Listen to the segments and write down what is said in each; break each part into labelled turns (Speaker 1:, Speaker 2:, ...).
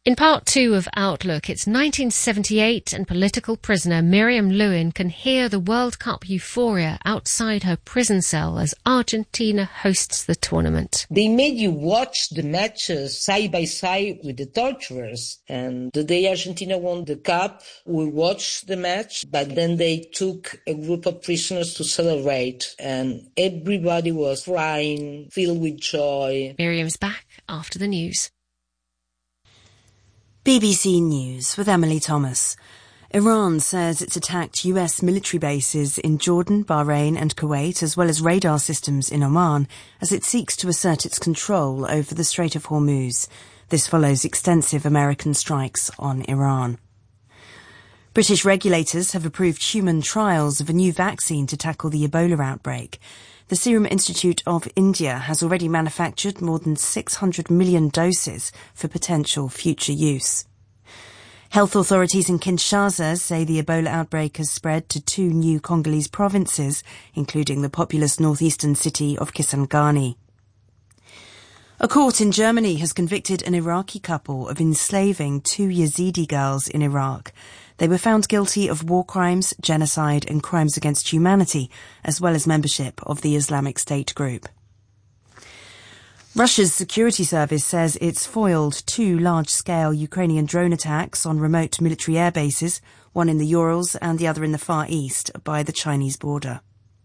Speaker 1: In part 2 of Outlook, it's 1978 and political prisoner Miriam Lewin can hear the World Cup euphoria outside her prison cell as Argentina hosts the tournament.
Speaker 2: They made you watch the matches side by side with the torturers. And the day Argentina won the cup, we watched the match, but then they took a group of prisoners to celebrate. And everybody was crying, filled with joy.
Speaker 1: Miriam's back after the news.
Speaker 3: BBC News with Emily Thomas. Iran says it's attacked US military bases in Jordan, Bahrain and Kuwait, as well as radar systems in Oman, as it seeks to assert its control over the Strait of Hormuz. This follows extensive American strikes on Iran. British regulators have approved human trials of a new vaccine to tackle the Ebola outbreak. The Serum Institute of India has already manufactured more than 600 million doses for potential future use. Health authorities in Kinshasa say the Ebola outbreak has spread to 2 new Congolese provinces, including the populous northeastern city of Kisangani. A court in Germany has convicted an Iraqi couple of enslaving 2 Yazidi girls in Iraq. They were found guilty of war crimes, genocide and crimes against humanity, as well as membership of the Islamic State group. Russia's security service says it's foiled 2 large-scale Ukrainian drone attacks on remote military air bases, one in the Urals and the other in the Far East, by the Chinese border.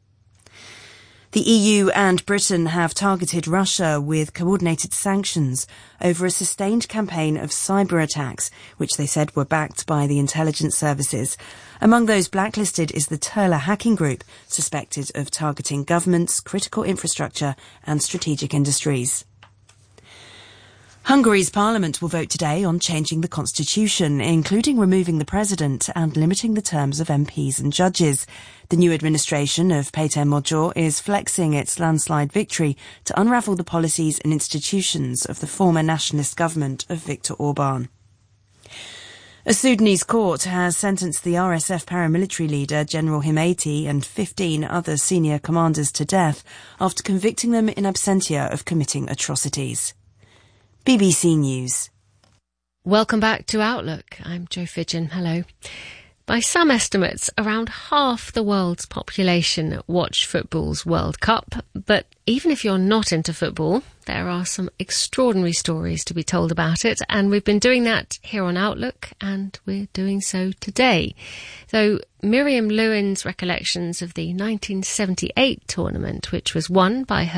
Speaker 3: The EU and Britain have targeted Russia with coordinated sanctions over a sustained campaign of cyber attacks, which they said were backed by the intelligence services. Among those blacklisted is the Turla hacking group, suspected of targeting governments, critical infrastructure and strategic industries. Hungary's parliament will vote today on changing the constitution, including removing the president and limiting the terms of MPs and judges. The new administration of Péter Magyar is flexing its landslide victory to unravel the policies and institutions of the former nationalist government of Viktor Orban. A Sudanese court has sentenced the RSF paramilitary leader General Himeti and 15 other senior commanders to death after convicting them in absentia of committing atrocities. BBC News.
Speaker 1: Welcome back to Outlook. I'm Jo Fidgen. Hello. By some estimates, around half the world's population watch football's World Cup. But even if you're not into football, there are some extraordinary stories to be told about it. And we've been doing that here on Outlook, and we're doing so today. So Miriam Lewin's recollections of the 1978 tournament, which was won by her